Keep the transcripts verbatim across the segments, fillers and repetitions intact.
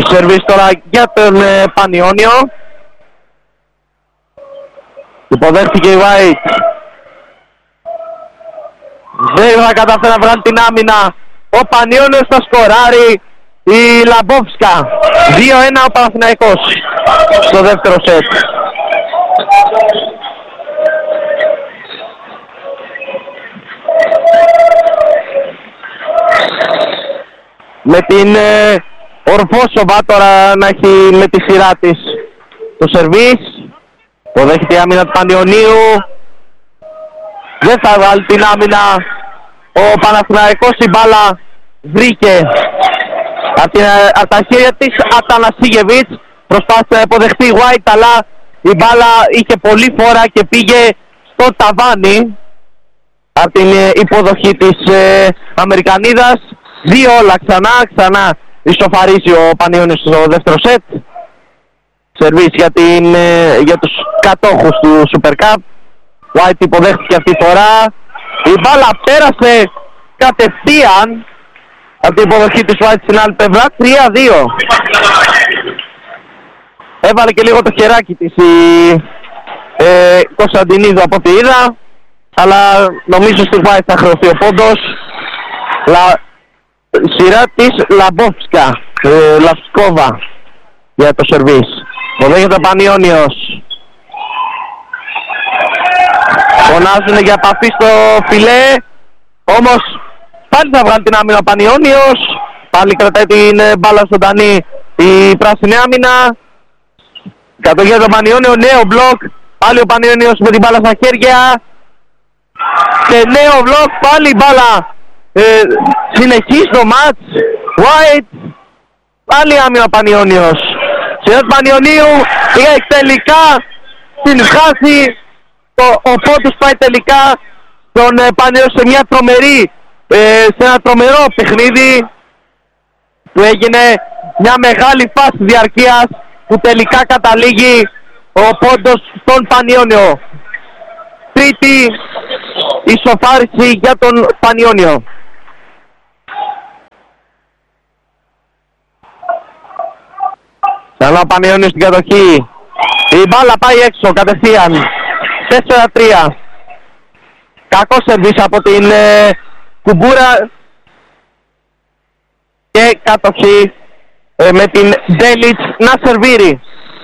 σερβίς τώρα για τον ε, Πανιόνιο. Υποδέχτηκε η White. Δεν θα καταφέρει να βγάλει την άμυνα. Ο Πανιόνιος θα σκοράρει. Η Λαμπόφσκα. δύο ένα ο Παναθηναϊκός στο δεύτερο σετ. Με την ε, Ορφόσοβα τώρα να έχει με τη σειρά της το σερβίς. Υποδέχεται η άμυνα του Πανιωνίου. Δεν θα βάλει την άμυνα. Ο Παναθηναϊκός η μπάλα βρήκε από, την, από τα χέρια της Ατανασίγεβιτς. Προσπάθησε να υποδεχτεί η White, αλλά η μπάλα είχε πολλή φορά και πήγε στο ταβάνι από την υποδοχή της ε, Αμερικανίδας. Δύο όλα ξανά, ξανά ισοφαρίζει ο Πανιώνιος στο δεύτερο σετ. Σερβίς για, την, ε, για τους κατόχους του Super Cup. White υποδέχτηκε αυτή τη φορά. Η μπάλα πέρασε κατευθείαν από την υποδοχή της White στην άλλη πλευρά. τρία δύο. Έβαλε και λίγο το χεράκι της η ε, Κωνσταντινίδου από ό,τι είδα. Αλλά νομίζω στη White θα χρεωθεί ο πόντος. Λα... Σειρά της Λαμπόφσκα, ε, Λαυσκόβα για το σερβίς. Υποδέχεται ο Πανιόνιος. Φωνάζουν για επαφή στο φιλέ. Όμως πάλι θα βγάλει την άμυνα ο Πανιόνιος. Πάλι κρατάει την ε, μπάλα ζωντανή η πράσινη άμυνα. Κατοχή τον Πανιόνιο, νέο μπλοκ. Πάλι ο Πανιόνιος με την μπάλα στα χέρια. Και νέο μπλοκ, πάλι η μπάλα ε, συνεχίζει το μάτς. White. Πάλι άμυνα ο Πανιόνιος. Σειρά του Πανιονίου και τελικά την χάσει. Το, ο πόντος πάει τελικά στον ε, Πανιόνιο σε μια τρομερή, ε, σε ένα τρομερό παιχνίδι που έγινε μια μεγάλη φάση διαρκείας που τελικά καταλήγει ο πόντος στον Πανιόνιο. Τρίτη ισοφάριση για τον Πανιόνιο. Ξανά ο Πανιόνιος στην κατοχή. Η μπάλα πάει έξω κατευθείαν. τέσσερα τρία. Κακό σερβίς από την ε, Κουμπούρα. Και κατοχή ε, με την Ντέλιτς να σερβίρει.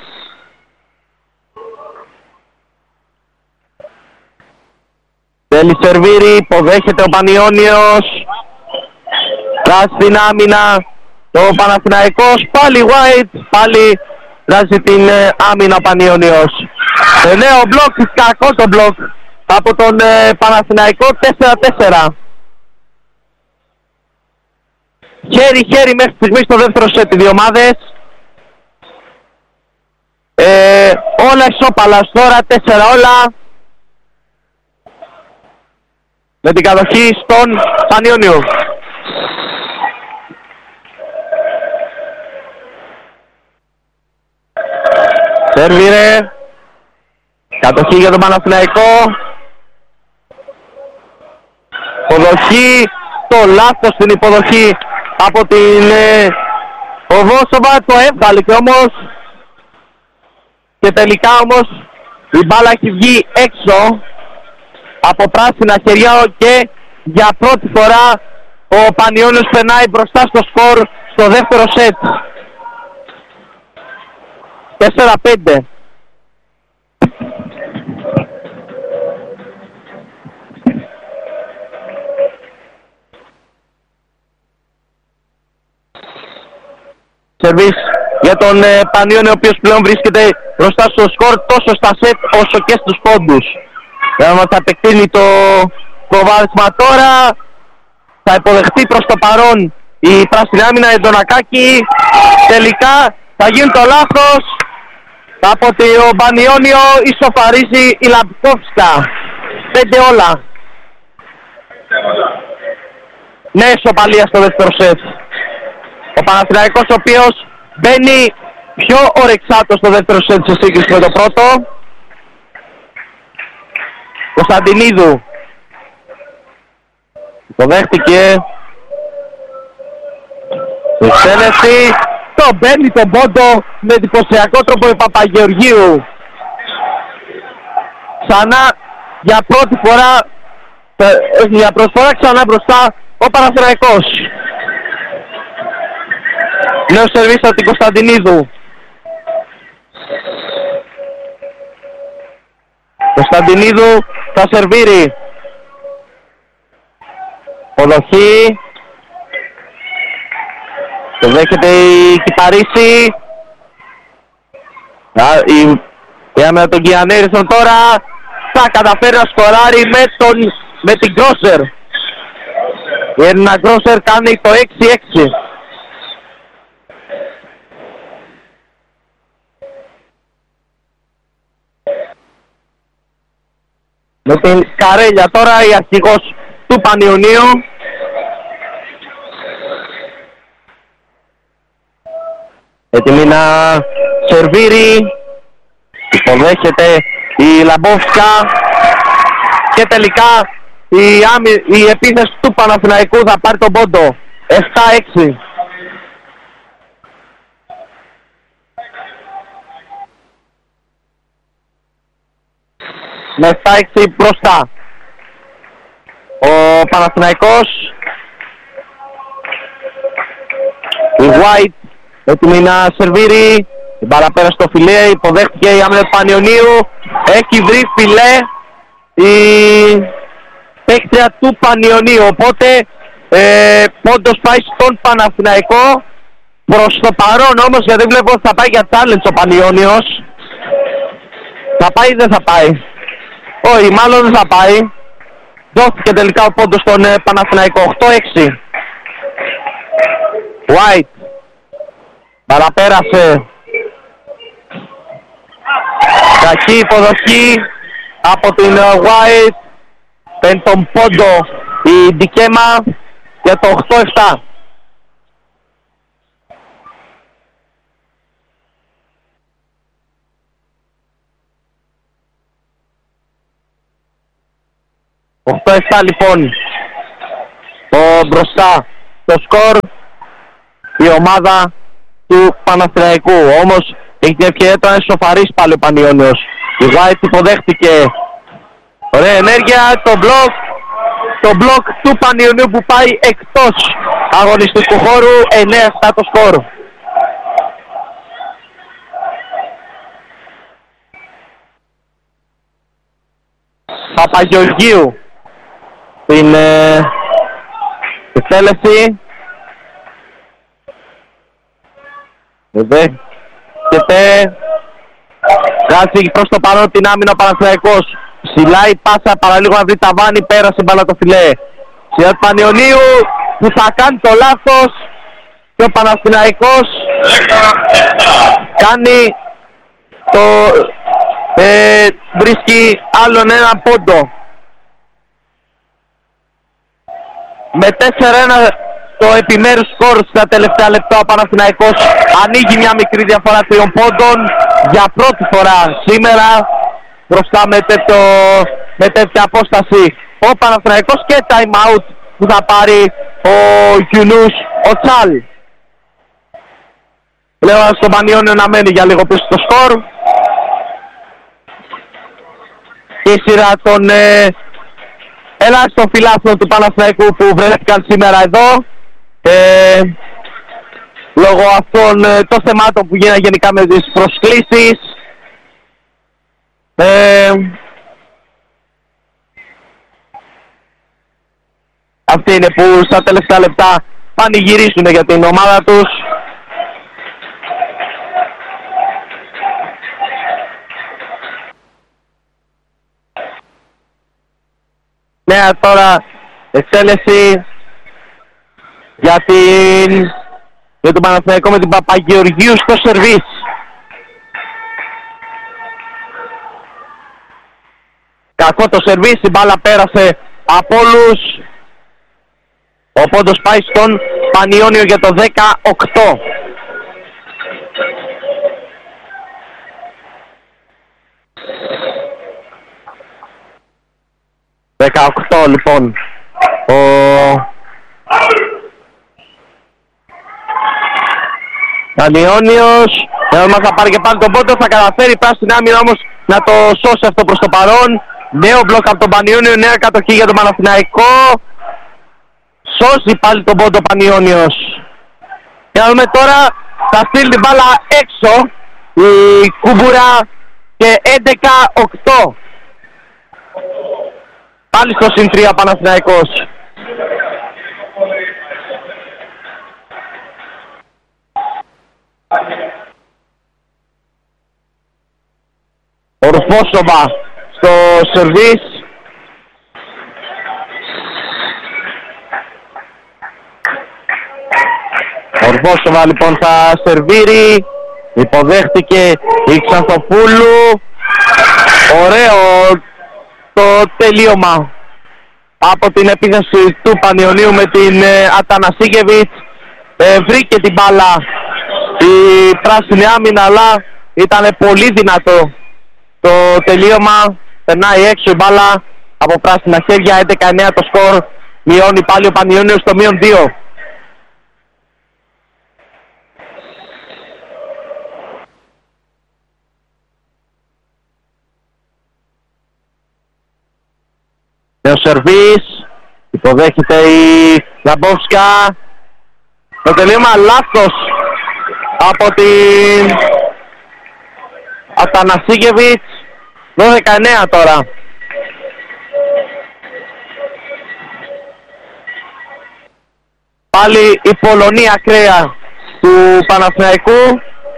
Ντέλιτς σερβίρει, υποδέχεται ο Πανιόνιος. Ράζει την άμυνα το Παναθηναϊκός. Πάλι White, πάλι ράζει την ε, άμυνα ο Πανιόνιος. Το νέο μπλοκ, κακό το μπλοκ από τον ε, Παναθηναϊκό. Τέσσερα τέσσερα. Χέρι-χέρι μέχρι στιγμή στο δεύτερο σετ οι δύο ομάδες. Ε, όλα ισόπαλα τώρα, τέσσερα όλα. Με την κατοχή στον Πανιόνιο. Σερβίρε. Κατοχή για τον Παναθηναϊκό. Υποδοχή. Το λάθος στην υποδοχή από την ε, Οβόσοβα. Το έβγαλε και όμως. Και τελικά όμως η μπάλα έχει βγει έξω από πράσινα χεριά και για πρώτη φορά ο Πανιόνιος περνάει μπροστά στο σκορ στο δεύτερο σετ. τέσσερα πέντε. Σερβίς για τον ε, Πανιόνιο, ο οποίος πλέον βρίσκεται μπροστά στο σκορ τόσο στα σετ όσο και στους πόντους. Θα μας επεκτείνει το προβάδισμα τώρα. Θα υποδεχτεί προς το παρόν η πράσινη άμυνα Εντονακάκη. Τελικά θα γίνει το λάθος. Από το Πανιόνιο ισοφαρίζει η Λαμπκόφσκα. Πέντε όλα. Νέα ισοπαλία στο δεύτερο σετ. Ο Παναθηναϊκός ο οποίος μπαίνει πιο ορεξάτος στο δεύτερο σετ σε σύγκριση με το πρώτο. Κωνσταντινίδου. Το δέχτηκε. Εξέλευση. δεκαοκτώ μπαίνει τον πόντο με εντυπωσιακό τρόπο η Παπαγεωργίου. Ξανά για πρώτη φορά, για πρώτη φορά ξανά μπροστά ο Παναθηναϊκός. Νέο σερβίς από την Κωνσταντινίδου. Κωνσταντινίδου θα σερβίρει. Ποδοχή. Το δέχεται η Κυπαρίση. Η, η άμυνα των Κιανέρισων τώρα θα καταφέρει να σκοράρει με, τον, με την Γκρόσερ. Η Έλληνα Γκρόσερ κάνει το έξι έξι. Με την Καρέλια τώρα η αρχηγός του Πανιωνίου. Έτοιμη να σερβίρει. Υποδέχεται η Λαμπόφσκα. Και τελικά η, άμυ, η επίθεση του Παναθηναϊκού θα πάρει τον πόντο. επτά έξι. Με επτά έξι μπροστά. Ο Παναθηναϊκός. Η White έτοιμη να σερβίρει. Η μπάλα πέρα στο φιλέ. Υποδέχτηκε η άμυνα του Πανιωνίου. Έχει βρει φιλέ η παίκτρια του Πανιωνίου. Οπότε ε, πόντος πάει στον Παναθηναϊκό. Προς το παρόν όμως, γιατί βλέπω ότι θα πάει για challenge ο Πανιώνιος. Θα πάει ή δεν θα πάει? Όχι, μάλλον δεν θα πάει. Δόθηκε τελικά ο πόντος στον ε, Παναθηναϊκό. οκτώ έξι. White. Παραπέρασε. Κακή υποδοχή από την uh, White. Παίρνει τον πόντο η Ντικέμα για το οκτώ επτά. οκτώ επτά λοιπόν το μπροστά το σκορ η ομάδα του Παναθηναϊκού. Όμως έχει την ευκαιρία να ισοφαρίσει πάλι ο Πανιώνιος. Η White υποδέχτηκε. Ωραία ενέργεια. Το μπλοκ το μπλοκ του Πανιωνίου που πάει εκτός αγωνιστικού χώρου. εννέα επτά το σκορ. Παπαγεωργίου την ε, εκτέλεση. Δέχεται. Βγάζει προς το παρόν την άμυνα ο Παναθηναϊκός. Ψηλά η πάσα, παραλίγο να βρει ταβάνι, πέρασε μπάλα το φιλέ. Σειρά του Πανιωνίου που θα κάνει το λάθος και ο Παναθηναϊκός κάνει το... Ε, βρίσκει άλλον έναν πόντο. Με τέσσερα ένα το επιμέρους σκορ στα τελευταία λεπτά ο Παναθηναϊκός ανοίγει μια μικρή διαφορά τριών πόντων για πρώτη φορά σήμερα μπροστά με, τέτοιο, με τέτοια απόσταση ο Παναθηναϊκός και time out που θα πάρει ο Γιουνούς ο Τσάλ. Λέω στον Πανιώνιο να μένει για λίγο πίσω στο σκορ. Και η σειρά των ε, ελάχιστων φιλάθλων του Παναθηναϊκού που βρέθηκαν σήμερα εδώ ε, λόγω αυτών ε, των θεμάτων που γίνανε γενικά με τις προσκλήσεις ε, αυτοί είναι που στα τελευταία λεπτά πανηγυρίζουν για την ομάδα τους. Νέα τώρα εξέλεση για, την... για τον Παναθηναϊκό με την Παπαγεωργίου στο σερβίς. Κακό το σερβίς, η μπάλα πέρασε από όλους. Ο πόντος πάει στον Πανιώνιο για το δεκαοκτώ. δεκαοκτώ λοιπόν ο... Πανιόνιος, μας θα πάρει και πάλι τον πόντο, θα καταφέρει η πράσινη άμυνα όμως να το σώσει αυτό προς το παρόν. Νέο μπλοκ από τον Πανιόνιο, νέα κατοχή για τον Παναθηναϊκό. Σώσει πάλι τον πόντο Πανιόνιος. Για να δούμε τώρα, θα στείλει την μπάλα έξω η Κούμπουρα και έντεκα οκτώ. Πάλι στο συν τρία Παναθηναϊκός. Ορφόσοβα στο σερβίς. Ορφόσοβα λοιπόν θα σερβίρει. Υποδέχτηκε η Ξανθοπούλου. Ωραίο το τελείωμα από την επίθεση του Πανιωνίου με την ε, Ατανασίγεβιτς. Ε, βρήκε την μπάλα η πράσινη άμυνα, αλλά ήταν πολύ δυνατό το τελείωμα. Περνάει έξω η μπάλα από πράσινα χέρια. έντεκα εννέα το σκορ. Μειώνει πάλι ο Πανιώνιος στο μείον δύο. Νέο σερβίς. Υποδέχεται η Λαμπόφσκα. Το τελείωμα λάθος από την Ατανασίγεβιτς. δώδεκα εννέα τώρα. Πάλι η Πολωνία ακραία του Παναθηναϊκού.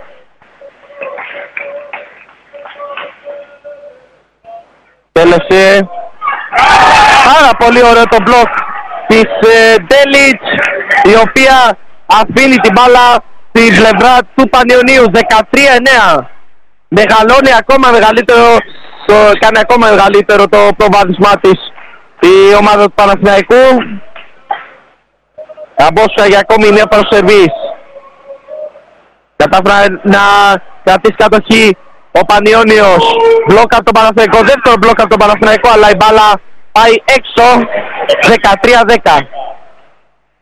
Τέλεσε. Πάρα πολύ ωραίο το μπλοκ της ε, Ντέλιτς, η οποία αφήνει την μπάλα στην πλευρά του Πανιωνίου. Δεκατρία εννέα. Μεγαλώνει ακόμα μεγαλύτερο, το, κάνει ακόμα μεγαλύτερο το προβάδισμά της η ομάδα του Παναθηναϊκού. Αμπόσια για ακόμη μια προσεβής. Κατάφερα να κρατήσει κατοχή ο Πανιώνιος. Μπλοκ από τον Παναθηναϊκό, δεύτερο μπλοκ από τον Παναθηναϊκό, αλλά η μπάλα πάει έξω. Δεκατρία δέκα.